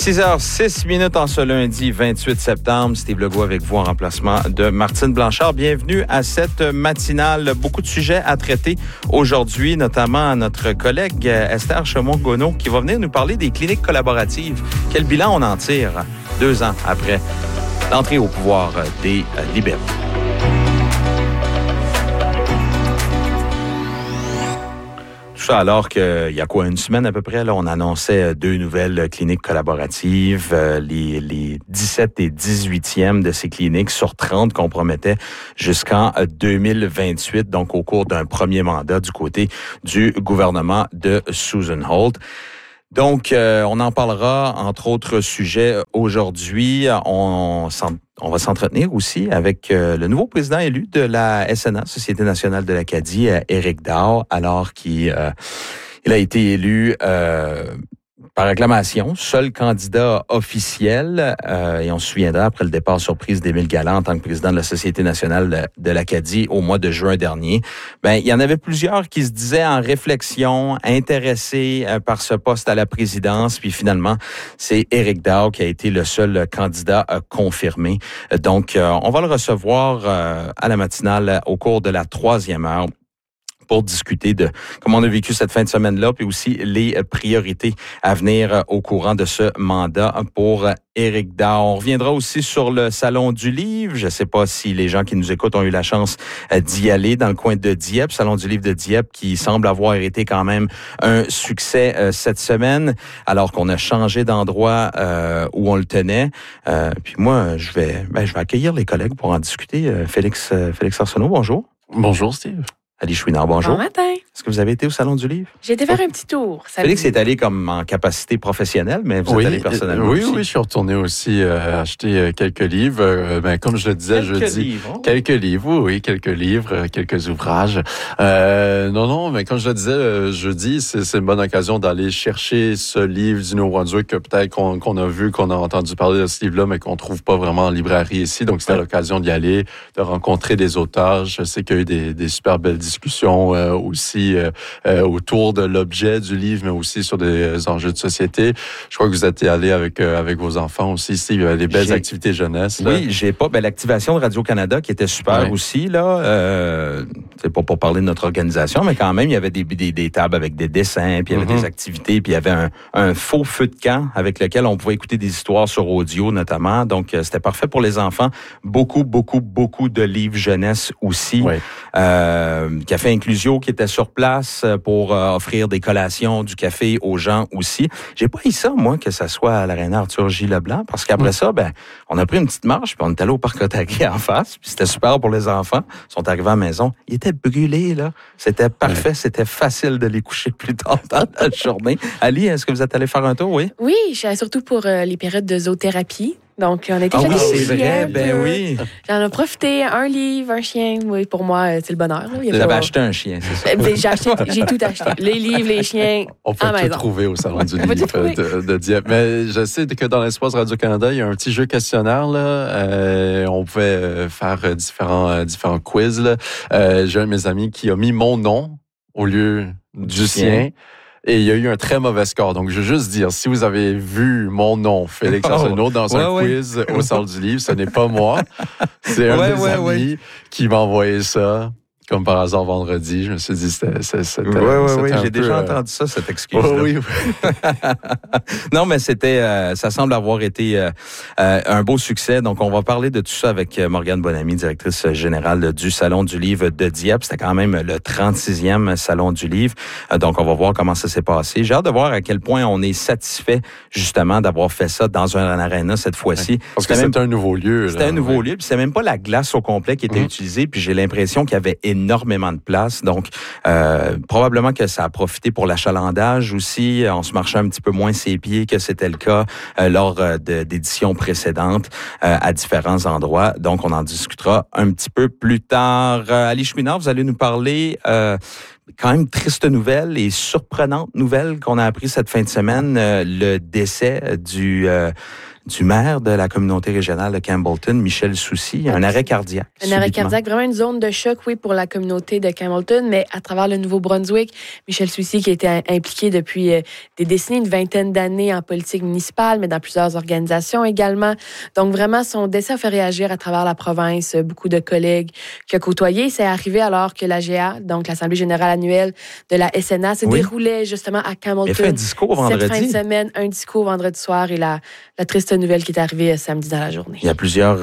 6h06 en ce lundi 28 septembre. Steve Legault avec vous en remplacement de Martine Blanchard. Bienvenue à cette matinale. Beaucoup de sujets à traiter aujourd'hui, notamment notre collègue Esther Chaumont-Gonneau qui va venir nous parler des cliniques collaboratives. Quel bilan on en tire 2 ans après l'entrée au pouvoir des libéraux? Ça, alors qu'il y a une semaine à peu près, là, on annonçait 2 nouvelles cliniques collaboratives, les 17 et 18e de ces cliniques sur 30 qu'on promettait jusqu'en 2028, donc au cours d'un premier mandat du côté du gouvernement de Susan Holt. Donc, on en parlera, entre autres sujets, aujourd'hui. On va s'entretenir aussi avec le nouveau président élu de la SNA, Société nationale de l'Acadie, Éric Daho, alors qu'il a été élu par acclamation, seul candidat officiel. Et on se souviendra, après le départ surprise d'Émile Galland en tant que président de la Société nationale de l'Acadie au mois de juin dernier, il y en avait plusieurs qui se disaient en réflexion, intéressés par ce poste à la présidence. Puis finalement, c'est Éric Daho qui a été le seul candidat confirmé. Donc, on va le recevoir à la matinale au cours de la 3e heure pour discuter de comment on a vécu cette fin de semaine-là, puis aussi les priorités à venir au courant de ce mandat pour Éric Daho. On reviendra aussi sur le Salon du Livre. Je ne sais pas si les gens qui nous écoutent ont eu la chance d'y aller dans le coin de Dieppe, Salon du Livre de Dieppe, qui semble avoir été quand même un succès cette semaine, alors qu'on a changé d'endroit où on le tenait. Puis moi, je vais accueillir les collègues pour en discuter. Félix Arsenault, bonjour. Bonjour, Steve. Ali Chouinard, bonjour. Bon matin. Est-ce que vous avez été au Salon du Livre? J'ai été faire un petit tour. Félix est allé comme en capacité professionnelle, mais vous êtes allé personnellement aussi. Oui, je suis retourné aussi acheter quelques livres. Comme je le disais jeudi. Quelques livres, quelques livres, quelques ouvrages. Mais comme je le disais jeudi, c'est une bonne occasion d'aller chercher ce livre du Nouveau-Brunswick que peut-être qu'on a vu, qu'on a entendu parler de ce livre-là, mais qu'on trouve pas vraiment en librairie ici. Donc, c'était l'occasion d'y aller, de rencontrer des auteurs. Je sais qu'il y a eu des super belles discussions aussi autour de l'objet du livre, mais aussi sur des enjeux de société. Je crois que vous êtes allé avec vos enfants aussi. Ici, il y a des belles activités jeunesse. Là. Oui, j'ai pas l'activation de Radio-Canada qui était super aussi là. C'est pas pour parler de notre organisation, mais quand même, il y avait des tables avec des dessins, puis il y avait des activités, puis il y avait un faux feu de camp avec lequel on pouvait écouter des histoires sur audio notamment. Donc, c'était parfait pour les enfants. Beaucoup de livres jeunesse aussi. Oui. Café Inclusio qui était sur place pour offrir des collations, du café aux gens aussi. J'ai pas eu ça, moi, que ça soit à l'aréna Arthur J. Leblanc, parce qu'après ça, on a pris une petite marche, puis on est allé au parc Otaki en face, puis c'était super pour les enfants. Ils sont arrivés à la maison. Ils étaient brûlés, là. C'était parfait, c'était facile de les coucher plus tard dans la journée. Ali, est-ce que vous êtes allé faire un tour, oui? Oui, je suis allée surtout pour les périodes de zoothérapie. Donc, on a été oui, c'est vrai, oui. J'en ai profité, un livre, un chien. Oui, pour moi, c'est le bonheur. Là. Vous avez acheté un chien, c'est ça? J'ai tout acheté. Les livres, les chiens, on peut tout trouver au Salon du Livre de Dieppe. Mais je sais que dans l'espace Radio-Canada, il y a un petit jeu questionnaire. Là. On pouvait faire différents quiz. Là. J'ai un de mes amis qui a mis mon nom au lieu du sien. Et il y a eu un très mauvais score. Donc, je veux juste dire, si vous avez vu mon nom, Félix Arsenault, dans un quiz au Salon du Livre, ce n'est pas moi. C'est un de mes amis qui m'a envoyé ça. Comme par hasard, vendredi, je me suis dit, c'était oui, j'ai déjà entendu ça, cette excuse-là. Oui. Non, mais ça semble avoir été un beau succès. Donc, on va parler de tout ça avec Morgane Bonamy, directrice générale du Salon du Livre de Dieppe. C'était quand même le 36e Salon du Livre. Donc, on va voir comment ça s'est passé. J'ai hâte de voir à quel point on est satisfait, justement, d'avoir fait ça dans un aréna cette fois-ci. Parce que c'était un nouveau lieu. C'était un nouveau lieu, puis c'est même pas la glace au complet qui était utilisée, puis j'ai l'impression qu'il y avait énormément de place. Donc, probablement que ça a profité pour l'achalandage aussi. On se marchait un petit peu moins ses pieds que c'était le cas lors d'éditions précédentes à différents endroits. Donc, on en discutera un petit peu plus tard. Ali Chouinard, vous allez nous parler quand même triste nouvelle et surprenante nouvelle qu'on a appris cette fin de semaine, le décès du maire de la communauté régionale de Campbellton, Michel Soucy, un arrêt cardiaque. Un arrêt cardiaque, vraiment une zone de choc, oui, pour la communauté de Campbellton, mais à travers le Nouveau-Brunswick, Michel Soucy qui a été impliqué depuis des décennies, une vingtaine d'années en politique municipale, mais dans plusieurs organisations également. Donc vraiment, son décès a fait réagir à travers la province, beaucoup de collègues qu'il a côtoyés. C'est arrivé alors que l'AGA, donc l'Assemblée générale annuelle de la SNA, se déroulait justement à Campbellton. Il fait un discours vendredi. Cette fin de semaine, un discours vendredi soir et la triste nouvelle qui est arrivée samedi dans la journée. Il y a plusieurs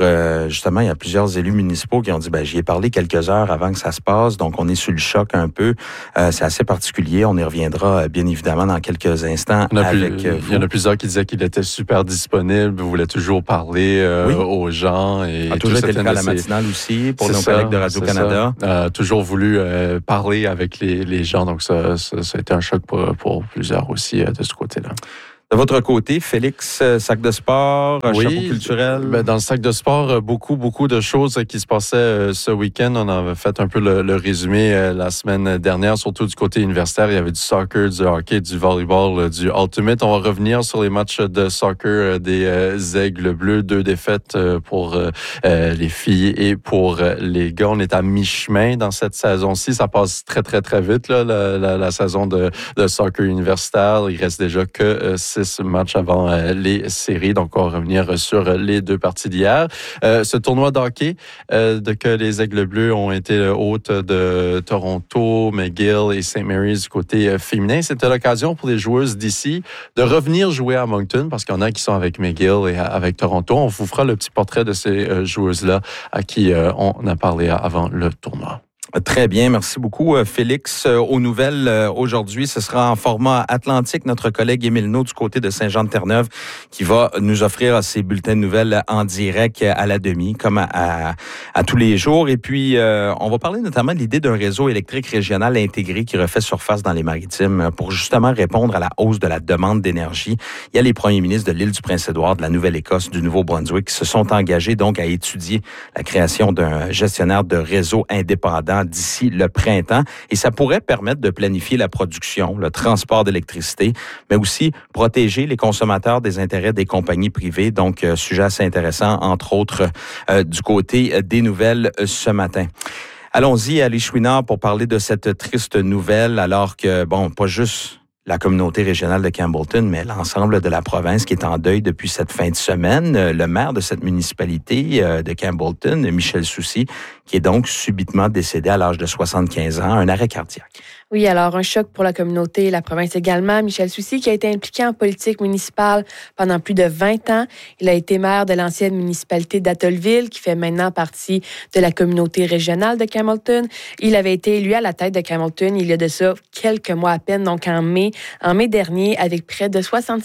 élus municipaux qui ont dit, j'y ai parlé quelques heures avant que ça se passe, donc on est sur le choc un peu. C'est assez particulier. On y reviendra bien évidemment dans quelques instants avec vous. Il y en a plusieurs qui disaient qu'il était super disponible, voulait toujours parler aux gens. A toujours été le cas à la matinale aussi, pour nos collègues de Radio-Canada. Toujours voulu parler avec les gens, donc ça a été un choc pour plusieurs aussi de ce côté-là. De votre côté, Félix, sac de sport, chapeau culturel? Dans le sac de sport, beaucoup de choses qui se passaient ce week-end. On avait fait un peu le résumé la semaine dernière, surtout du côté universitaire. Il y avait du soccer, du hockey, du volleyball, du ultimate. On va revenir sur les matchs de soccer des Aigles Bleus. 2 défaites pour les filles et pour les gars. On est à mi-chemin dans cette saison-ci. Ça passe très, très, très vite, là, la saison de soccer universitaire. Il reste déjà que 6 matchs avant les séries. Donc, on va revenir sur les 2 parties d'hier. Ce tournoi de hockey que les Aigles Bleus ont été hôtes de Toronto, McGill et St. Mary's du côté féminin. C'était l'occasion pour les joueuses d'ici de revenir jouer à Moncton parce qu'il y en a qui sont avec McGill et avec Toronto. On vous fera le petit portrait de ces joueuses-là à qui on a parlé avant le tournoi. Très bien, merci beaucoup Félix. Aux nouvelles aujourd'hui, ce sera en format atlantique, notre collègue Émile Naud du côté de Saint-Jean-de-Terre-Neuve qui va nous offrir ses bulletins de nouvelles en direct à la demi, comme à tous les jours. Et puis, on va parler notamment de l'idée d'un réseau électrique régional intégré qui refait surface dans les Maritimes pour justement répondre à la hausse de la demande d'énergie. Il y a les premiers ministres de l'île du Prince-Édouard, de la Nouvelle-Écosse, du Nouveau-Brunswick qui se sont engagés donc à étudier la création d'un gestionnaire de réseau indépendant d'ici le printemps. Et ça pourrait permettre de planifier la production, le transport d'électricité, mais aussi protéger les consommateurs des intérêts des compagnies privées. Donc, sujet assez intéressant, entre autres, du côté des nouvelles ce matin. Allons-y à l'Ichouinard pour parler de cette triste nouvelle, alors que, pas juste la communauté régionale de Campbellton, mais l'ensemble de la province qui est en deuil depuis cette fin de semaine. Le maire de cette municipalité de Campbellton, Michel Soucy, qui est donc subitement décédé à l'âge de 75 ans, un arrêt cardiaque. Oui, alors un choc pour la communauté et la province également. Michel Soucy qui a été impliqué en politique municipale pendant plus de 20 ans. Il a été maire de l'ancienne municipalité d'Atholville qui fait maintenant partie de la communauté régionale de Campbellton. Il avait été élu à la tête de Campbellton il y a de ça quelques mois à peine, donc en mai dernier, avec près de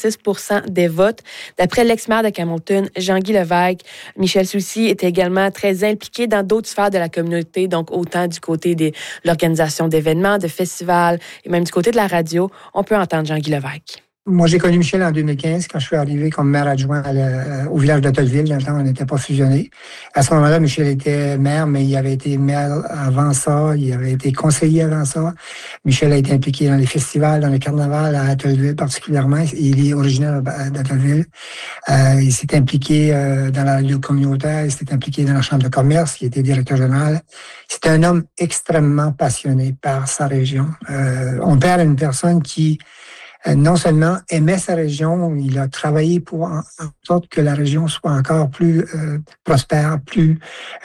66% des votes. D'après l'ex-maire de Campbellton, Jean-Guy Levesque, Michel Soucy était également très impliqué dans d'autres sphères de la communauté, donc autant du côté de l'organisation d'événements, de festivals, et même du côté de la radio. On peut entendre Jean-Guy Levesque. Moi, j'ai connu Michel en 2015 quand je suis arrivé comme maire adjoint au village d'Atholville. Dans le temps, on n'était pas fusionnés. À ce moment-là, Michel était maire, mais il avait été maire avant ça. Il avait été conseiller avant ça. Michel a été impliqué dans les festivals, dans le carnaval à Atholville particulièrement. Il est originaire d'Atholville. Il s'est impliqué dans la radio communautaire. Il s'est impliqué dans la chambre de commerce. Il était directeur général. C'était un homme extrêmement passionné par sa région. On perd une personne qui non seulement aimait sa région, il a travaillé pour en sorte que la région soit encore plus prospère, plus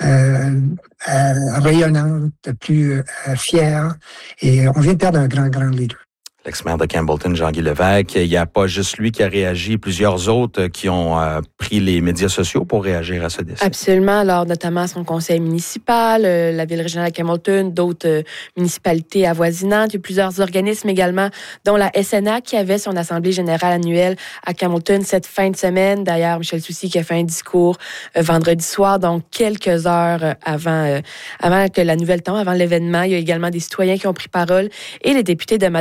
rayonnante, plus fière. Et on vient de perdre un grand leader. L'ex-maire de Campbellton, Jean-Guy Levesque, il n'y a pas juste lui qui a réagi, plusieurs autres qui ont pris les médias sociaux pour réagir à ce décès. Absolument, alors notamment son conseil municipal, la ville régionale de Campbellton, d'autres municipalités avoisinantes. Il y a plusieurs organismes également, dont la SNA qui avait son assemblée générale annuelle à Campbellton cette fin de semaine. D'ailleurs, Michel Soucy qui a fait un discours vendredi soir, donc quelques heures avant que la nouvelle tombe, avant l'événement. Il y a également des citoyens qui ont pris parole et les députés de Madawaska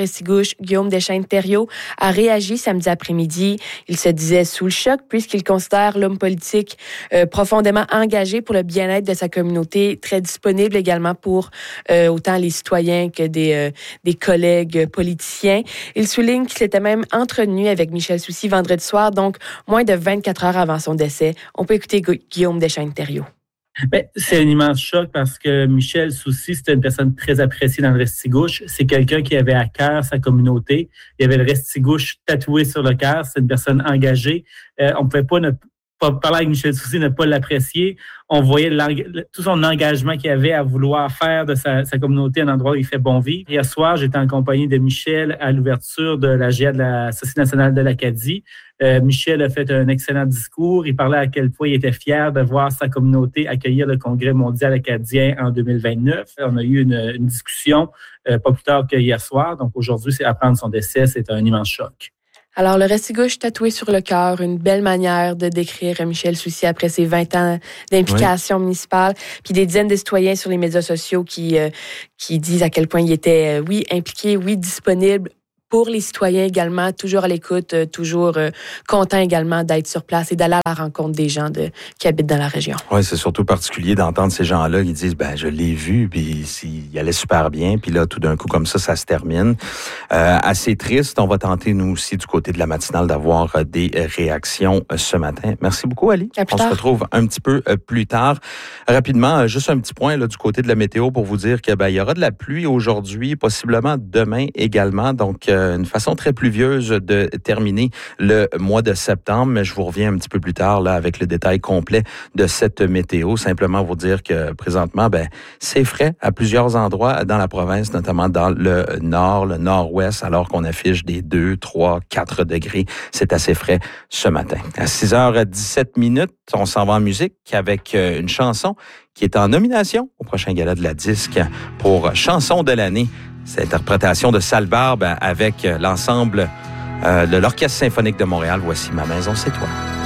Restigouche, Guillaume Deschênes-Thériault, a réagi samedi après-midi. Il se disait sous le choc puisqu'il considère l'homme politique profondément engagé pour le bien-être de sa communauté, très disponible également pour autant les citoyens que des collègues politiciens. Il souligne qu'il s'était même entretenu avec Michel Soucy vendredi soir, donc moins de 24 heures avant son décès. On peut écouter Guillaume Deschênes-Thériault. Ben, c'est un immense choc parce que Michel Soucy, c'était une personne très appréciée dans le Restigouche. C'est quelqu'un qui avait à cœur sa communauté. Il y avait le Restigouche tatoué sur le cœur. C'est une personne engagée. On ne pouvait pas parler avec Michel Soucy, ne pas l'apprécier. On voyait tout son engagement qu'il avait à vouloir faire de sa communauté un endroit où il fait bon vivre. Hier soir, j'étais en compagnie de Michel à l'ouverture de la GIA de la Société nationale de l'Acadie. Michel a fait un excellent discours. Il parlait à quel point il était fier de voir sa communauté accueillir le Congrès mondial acadien en 2029. On a eu une discussion pas plus tard qu'hier soir. Donc aujourd'hui, c'est apprendre son décès, c'est un immense choc. Alors, le Restigouche tatoué sur le cœur, une belle manière de décrire Michel Soucy après ses 20 ans d'implication municipale, puis des dizaines de citoyens sur les médias sociaux qui disent à quel point il était, impliqué, disponible pour les citoyens également, toujours à l'écoute, toujours content également d'être sur place et d'aller à la rencontre des gens qui habitent dans la région. Oui, c'est surtout particulier d'entendre ces gens-là qui disent, je l'ai vu, puis il allait super bien, puis là, tout d'un coup, comme ça se termine. Assez triste. On va tenter, nous aussi, du côté de la matinale, d'avoir des réactions ce matin. Merci beaucoup, Ali. On se retrouve un petit peu plus tard. Rapidement, juste un petit point là, du côté de la météo pour vous dire que il y aura de la pluie aujourd'hui, possiblement demain également, donc une façon très pluvieuse de terminer le mois de septembre, mais je vous reviens un petit peu plus tard là avec le détail complet de cette météo. Simplement vous dire que présentement, c'est frais à plusieurs endroits dans la province, notamment dans le nord, le nord-ouest, alors qu'on affiche des 2, 3, 4 degrés. C'est assez frais ce matin. À 6h17, on s'en va en musique avec une chanson qui est en nomination au prochain gala de la disque pour chanson de l'année. C'est l'interprétation de Salbarbe avec l'ensemble de l'Orchestre symphonique de Montréal. Voici Ma maison, c'est toi.